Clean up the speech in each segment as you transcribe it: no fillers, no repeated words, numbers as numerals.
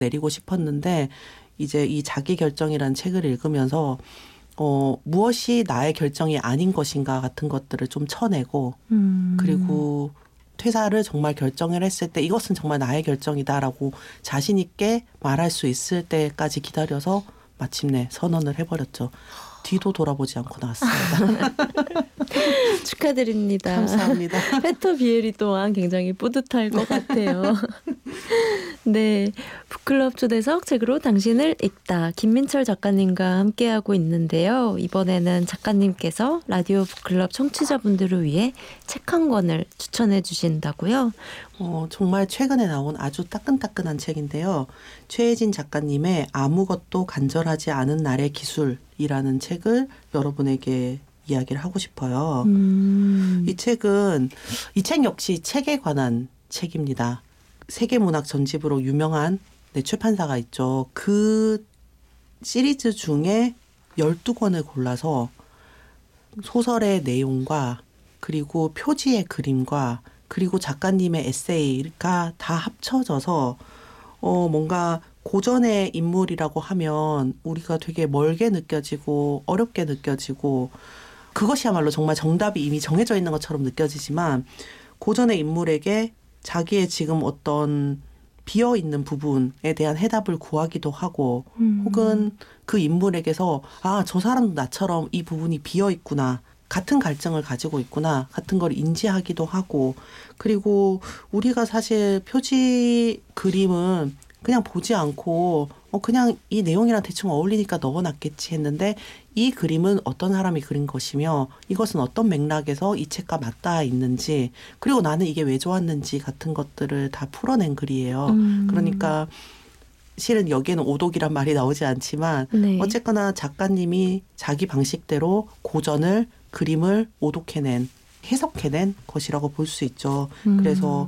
내리고 싶었는데 이제 이 자기결정이라는 책을 읽으면서 무엇이 나의 결정이 아닌 것인가 같은 것들을 좀 쳐내고 그리고 퇴사를 정말 결정을 했을 때 이것은 정말 나의 결정이다라고 자신 있게 말할 수 있을 때까지 기다려서 마침내 선언을 해버렸죠. 뒤도 돌아보지 않고 나왔습니다. 축하드립니다. 감사합니다. 페터 비에리 또한 굉장히 뿌듯할 것 같아요. 네, 북클럽 초대석 책으로 당신을 읽다 김민철 작가님과 함께하고 있는데요. 이번에는 작가님께서 라디오 북클럽 청취자분들을 위해 책 한 권을 추천해 주신다고요? 정말 최근에 나온 아주 따끈따끈한 책인데요. 최혜진 작가님의 아무것도 간절하지 않은 날의 기술이라는 책을 여러분에게 이야기를 하고 싶어요. 이 책 역시 책에 관한 책입니다. 세계문학 전집으로 유명한 출판사가 있죠. 그 시리즈 중에 12권을 골라서 소설의 내용과 그리고 표지의 그림과 그리고 작가님의 에세이가 다 합쳐져서 뭔가 고전의 인물이라고 하면 우리가 되게 멀게 느껴지고 어렵게 느껴지고 그것이야말로 정말 정답이 이미 정해져 있는 것처럼 느껴지지만 고전의 인물에게 자기의 지금 어떤 비어있는 부분에 대한 해답을 구하기도 하고 혹은 그 인물에게서 저 사람도 나처럼 이 부분이 비어있구나. 같은 갈증을 가지고 있구나 같은 걸 인지하기도 하고 그리고 우리가 사실 표지 그림은 그냥 보지 않고 그냥 이 내용이랑 대충 어울리니까 넣어놨겠지 했는데 이 그림은 어떤 사람이 그린 것이며 이것은 어떤 맥락에서 이 책과 맞닿아 있는지 그리고 나는 이게 왜 좋았는지 같은 것들을 다 풀어낸 글이에요. 그러니까 실은 여기에는 오독이란 말이 나오지 않지만 네. 어쨌거나 작가님이 자기 방식대로 고전을 그림을 오독해낸 해석해낸 것이라고 볼 수 있죠. 그래서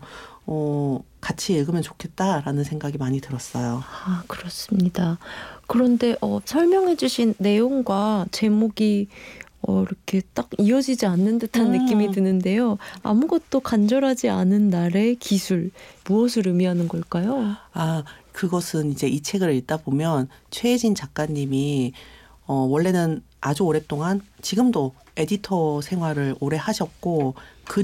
같이 읽으면 좋겠다라는 생각이 많이 들었어요. 그렇습니다. 그런데 설명해 주신 내용과 제목이 이렇게 딱 이어지지 않는 듯한 느낌이 드는데요. 아무것도 간절하지 않은 날의 기술, 무엇을 의미하는 걸까요? 그것은 이제 이 책을 읽다 보면 최혜진 작가님이 원래는 아주 오랫동안 지금도 에디터 생활을 오래 하셨고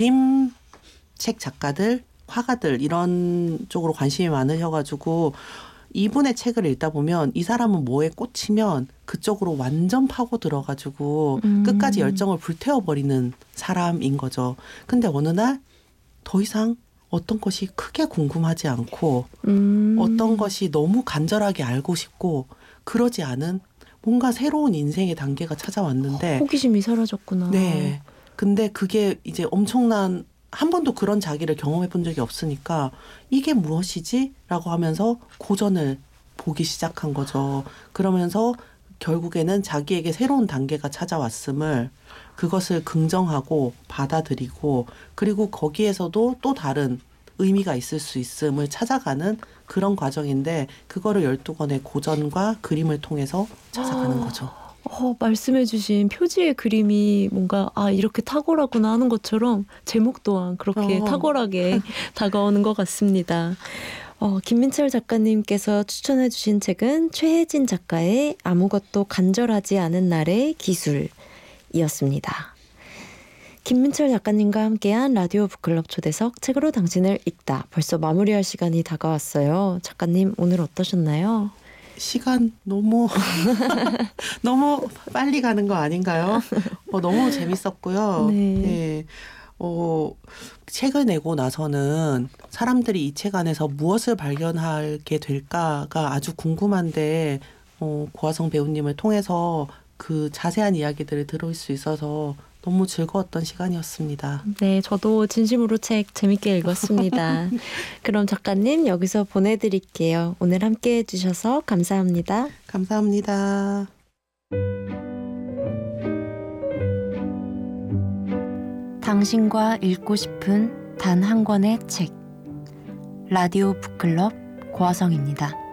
그림책 작가들, 화가들 이런 쪽으로 관심이 많으셔가지고 이분의 책을 읽다 보면 이 사람은 뭐에 꽂히면 그쪽으로 완전 파고 들어가지고 끝까지 열정을 불태워버리는 사람인 거죠. 근데 어느 날 더 이상 어떤 것이 크게 궁금하지 않고 어떤 것이 너무 간절하게 알고 싶고 그러지 않은 뭔가 새로운 인생의 단계가 찾아왔는데 호기심이 사라졌구나. 네. 근데 그게 이제 엄청난 한 번도 그런 자기를 경험해 본 적이 없으니까 이게 무엇이지? 라고 하면서 고전을 보기 시작한 거죠. 그러면서 결국에는 자기에게 새로운 단계가 찾아왔음을 그것을 긍정하고 받아들이고 그리고 거기에서도 또 다른 의미가 있을 수 있음을 찾아가는 그런 과정인데 그거를 12권의 고전과 그림을 통해서 찾아가는 거죠. 말씀해 주신 표지의 그림이 뭔가 이렇게 탁월하구나 하는 것처럼 제목 또한 그렇게 탁월하게 다가오는 것 같습니다. 김민철 작가님께서 추천해 주신 책은 최혜진 작가의 아무것도 간절하지 않은 날의 기술이었습니다. 김민철 작가님과 함께한 라디오 북클럽 초대석 책으로 당신을 읽다. 벌써 마무리할 시간이 다가왔어요. 작가님 오늘 어떠셨나요? 시간 너무 너무 빨리 가는 거 아닌가요? 너무 재밌었고요. 네. 책을 내고 나서는 사람들이 이 책 안에서 무엇을 발견하게 될까가 아주 궁금한데 고아성 배우님을 통해서 그 자세한 이야기들을 들을 수 있어서 너무 즐거웠던 시간이었습니다. 네, 저도 진심으로 책 재밌게 읽었습니다. 그럼 작가님 여기서 보내드릴게요. 오늘 함께해 주셔서 감사합니다. 감사합니다. 당신과 읽고 싶은 단 한 권의 책. 라디오 북클럽 고아성입니다.